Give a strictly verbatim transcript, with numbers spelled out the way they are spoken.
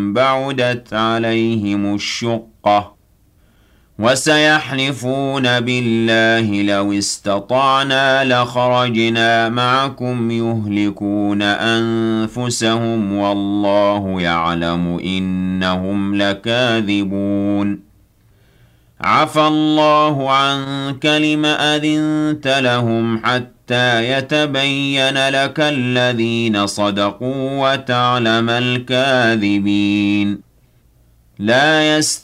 بعدت عليهم الشقة وسيحلفون بالله لو استطعنا لخرجنا معكم يهلكون أنفسهم والله يعلم إنهم لكاذبون عفى الله عنك لم أذنت لهم حتى يتبين لك الذين صدقوا وتعلم الكاذبين لا يست